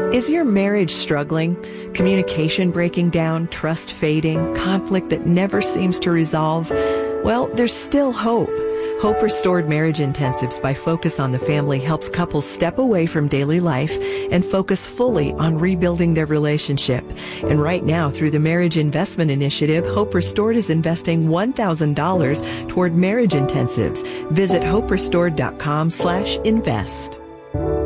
Is your marriage struggling? Communication breaking down, trust fading, conflict that never seems to resolve? Well, there's still hope. Hope Restored Marriage Intensives by Focus on the Family helps couples step away from daily life and focus fully on rebuilding their relationship. And right now, through the Marriage Investment Initiative, Hope Restored is investing $1,000 toward marriage intensives. Visit hoperestored.com/invest.